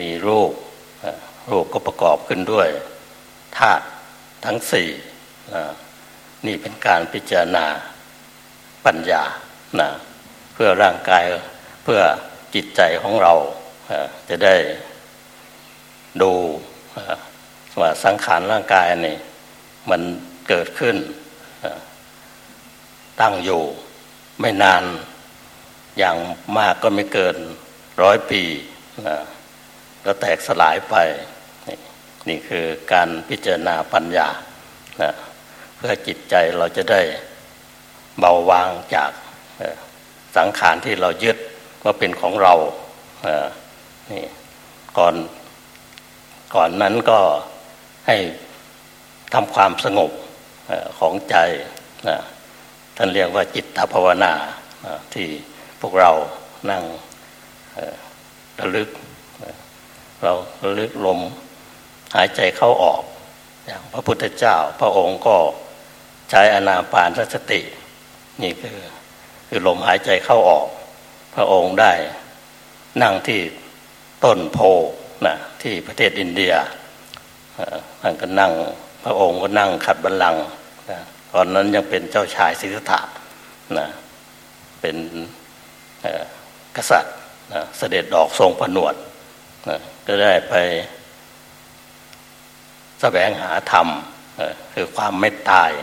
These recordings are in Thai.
มีรูปรูปก็ประกอบขึ้นด้วยธาตุทั้งสี่นี่เป็นการพิจารณาปัญญาเพื่อร่างกายเพื่อจิตใจของเราจะได้ดูว่าสังขารร่างกายนี่มันเกิดขึ้นตั้งอยู่ไม่นานอย่างมากก็ไม่เกิน100 ปีแล้วแตกสลายไปนี่คือการพิจารณาปัญญาเพื่อจิตใจเราจะได้เบาบางจากสังขารที่เรายึดว่าเป็นของเรานี่ก่อนนั้นก็ให้ทำความสงบของใจท่านเรียกว่าจิตตภาวนาที่พวกเรานั่งระลึกเราระลึกลมหายใจเข้าออกอย่างพระพุทธเจ้าพระองค์ก็ใช้อานาปานสตินี่คือลมหายใจเข้าออกพระองค์ได้นั่งที่ต้นโพที่ประเทศอินเดียท่านก็นั่งพระองค์ก็นั่งขัดบัลลังก์ตอนนั้นยังเป็นเจ้าชายสิทธัตถะเป็นกษัตริย์เสด็จออกทรงผนวดก็ได้ไปแสวงหาธรรมคือความไม่ตาย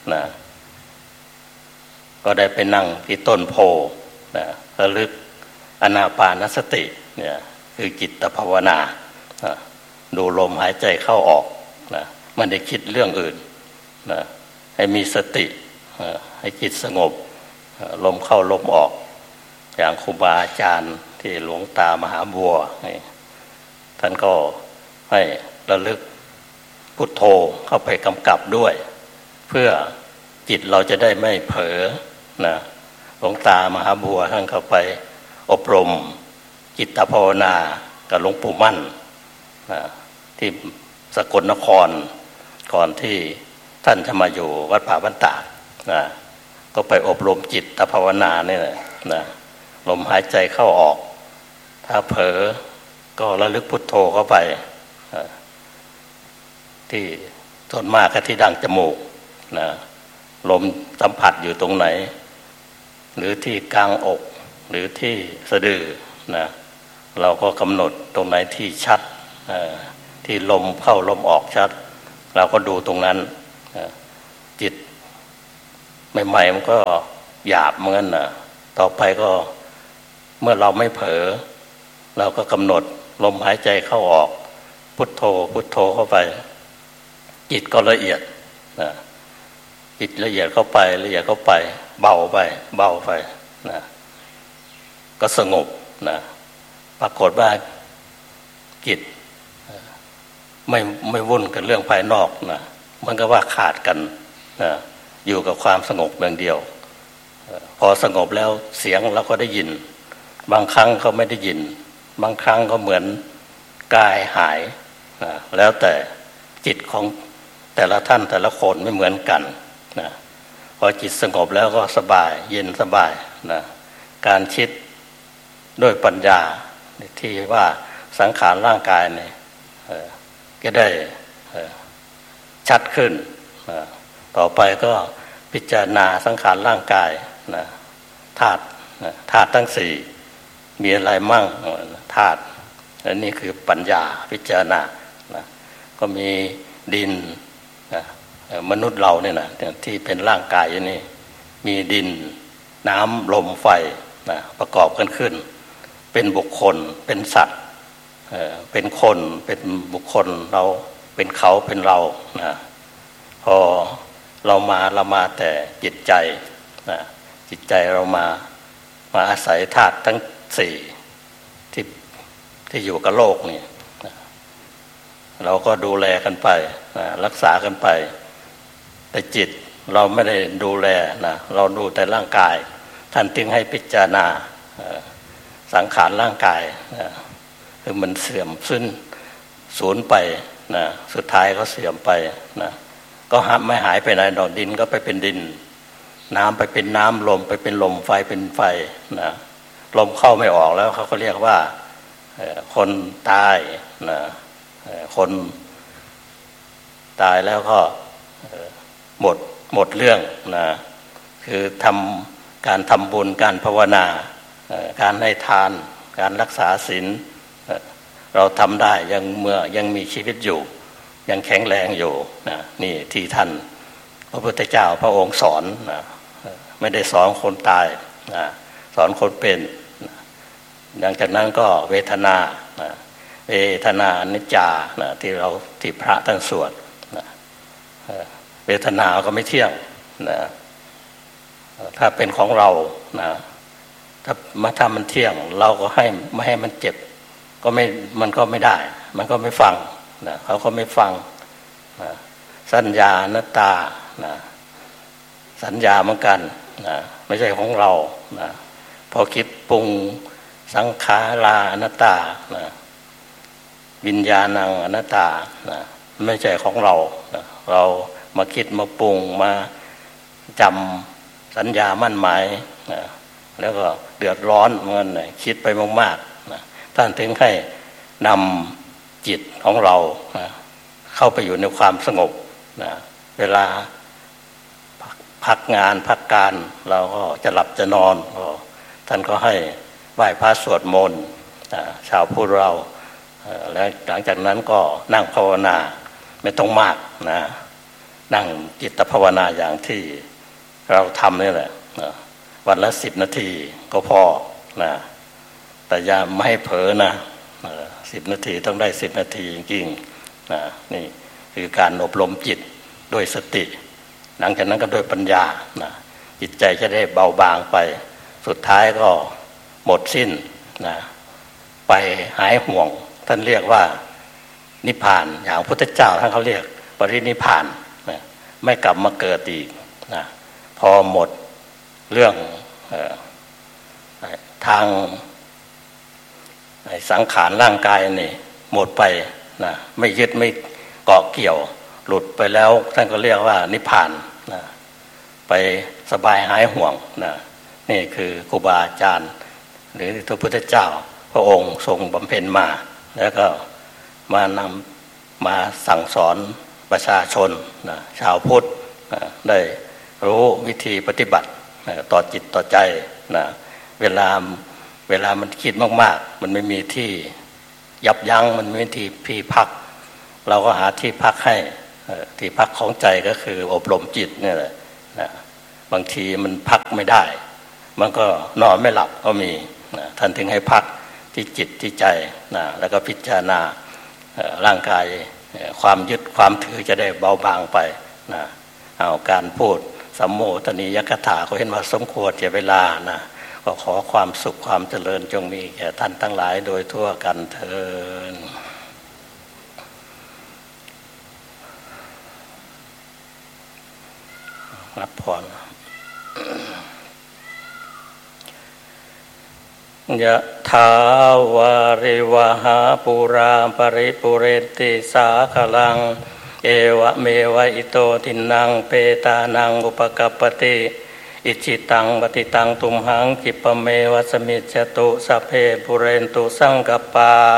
ก็ได้ไปนั่งที่ต้นโพระลึกอานาปานสติเนี่ยคือจิตภาวนาดูลมหายใจเข้าออกไม่ได้คิดเรื่องอื่นให้มีสติให้จิตสงบลมเข้าลมออกอย่างครูบาอาจารย์ที่หลวงตามหาบัวท่านก็ให้ระลึกพุทโธเข้าไปกำกับด้วยเพื่อจิตเราจะได้ไม่เผลอหลวงตามหาบัวท่านเข้าไปอบรมจิตภาวนากับหลวงปู่มั่นที่สกลนครก่อนที่ท่านจะมาอยู่วัดป่าบ้านตาดก็ไปอบรมจิตภาวนาเนี่ยลมหายใจเข้าออกถ้าเผลอก็ระลึกพุทโธเข้าไปที่ส่วนมากก็ที่ดั้งจมูกลมสัมผัสอยู่ตรงไหนหรือที่กลางอกหรือที่สะดือเราก็กำหนดตรงไหนที่ชัดที่ลมเข้าลมออกชัดเราก็ดูตรงนั้นจิตใหม่ๆมันก็หยาบเหมือนกันต่อไปก็เมื่อเราไม่เผลอเราก็กำหนดลมหายใจเข้าออกพุทโธพุทโธเข้าไปจิตก็ละเอียดจิตละเอียดเข้าไปละเอียดเข้าไปเบาไปเบาไปก็สงบปรากฏว่าจิตไม่วุ่นกับเรื่องภายนอกมันก็ว่าขาดกันอยู่กับความสงบอย่างเดียวพอสงบแล้วเสียงเราก็ได้ยินบางครั้งก็ไม่ได้ยินบางครั้งก็เหมือนกายหายแล้วแต่จิตของแต่ละท่านแต่ละคนไม่เหมือนกันพอจิตสงบแล้วก็สบายเย็นสบายการคิดด้วยปัญญาที่ว่าสังขารร่างกายเนี่ยก็ได้ชัดขึ้นต่อไปก็พิจารณาสังขารร่างกายธาตุทั้งสี่มีอะไรมั่งธาตุและนี่คือปัญญาพิจารณาก็มีดินมนุษย์เราเนี่ยที่เป็นร่างกายอย่างนี้มีดินน้ำลมไฟประกอบกันขึ้นเป็นบุคคลเป็นสัตว์เป็นคนเป็นบุคคลเราเป็นเขาเป็นเราพอเรามาแต่จิตใจจิตใจเรามาอาศัยธาตุทั้งสี่ที่อยู่กับโลกนี่เราก็ดูแลกันไปรักษากันไปแต่จิตเราไม่ได้ดูแลเราดูแต่ร่างกายท่านจึงให้พิจารณาสังขารร่างกายคือมันเสื่อมสิ้นสูญไปสุดท้ายก็เสื่อมไปก็ไม่หายไปไหนดอกดินก็ไปเป็นดินน้ำไปเป็นน้ำลมไปเป็นลมไฟเป็นไฟลมเข้าไม่ออกแล้วเขาก็เรียกว่าคนตายนะคนตายแล้วก็หมดเรื่องนะคือการทำบุญการภาวนาการให้ทานการรักษาศีลเราทำได้เมื่อยังมีชีวิตอยู่ยังแข็งแรงอยู่นะนี่ที่ท่านพระพุทธเจ้าพระองค์สอนนะไม่ได้สอนคนตายนะสอนคนเป็นหลังจากนั้นก็เวทนานะเวทนานิจจานะที่พระท่านสวดนะเวทนาก็ไม่เที่ยงนะถ้าเป็นของเรานะถ้ามันเที่ยงเราก็ไม่ให้มันเจ็บมันก็ไม่ได้มันก็ไม่ฟังนะเขาก็ไม่ฟังนะสัญญานัตตานะสัญญาเหมือนกันนะไม่ใช่ของเรานะพอคิดปรุงสังขาราอนัตตานะวิญญาณังอนัตตานะไม่ใช่ของเรานะเรามาคิดมาปรุงมาจำสัญญามั่นหมายนะแล้วก็เดือดร้อนเหมือนกันคิดไปมากๆนะท่านถึงให้นำจิตของเรานะเข้าไปอยู่ในความสงบนะเวลาพักงานพักการเราก็จะหลับจะนอนท่านก็ให้ไหว้พระสวดมนต์ชาวพุทธเราแล้วหลังจากนั้นก็นั่งภาวนาไม่ต้องมากนะนั่งจิตภาวนาอย่างที่เราทำนี่แหละวันละ10 นาทีก็พอนะแต่อย่าไม่ให้เผลอนะ10 นาทีต้องได้10 นาทีจริงๆนะนี่คือการอบรมจิตด้วยสติหลังจากนั้นก็ด้วยปัญญานะจิตใจจะได้เบาบางไปสุดท้ายก็หมดสิ้นนะไปหายห่วงท่านเรียกว่านิพพานอย่างพุทธเจ้าท่านเขาเรียกปรินิพพานนะไม่กลับมาเกิดอีกนะพอหมดเรื่องทางสังขารร่างกายนี่หมดไปนะไม่ยึดไม่เกาะเกี่ยวหลุดไปแล้วท่านก็เรียกว่านิพพานนะไปสบายหายห่วงนะนี่คือครูบาอาจารย์หรือพระพุทธเจ้าพระองค์ทรงบำเพ็ญมาแล้วก็มาสั่งสอนประชาชนนะชาวพุทธนะได้รู้วิธีปฏิบัติต่อจิตต่อใจนะเวลามันคิดมากๆมันไม่มีที่ยับยั้งมันไม่มีที่พักเราก็หาที่พักให้ที่พักของใจก็คืออบรมจิตนี่แหละนะบางทีมันพักไม่ได้มันก็นอนไม่หลับก็มีนะท่านถึงให้พักที่จิตที่ใจนะแล้วก็พิจารณาร่างกายความยึดความถือจะได้เบาบางไปนะเอาการพูดสัมโมทนียกถาเขาเห็นว่าสมควรเสียเวลานะก็ขอความสุขความเจริญจงมีแก่ท่านทั้งหลายโดยทั่วกันเถิดรับพรยะถาวาริวหาปุราปริปุเรนติสาคลังเอวะเมวะอิโตทินังเปตานังอุปกัปปติอิจิตังปฏิตังตุมหังคิปะเมวะสมิจจตุสัพเพปุเรนตุสังกปปา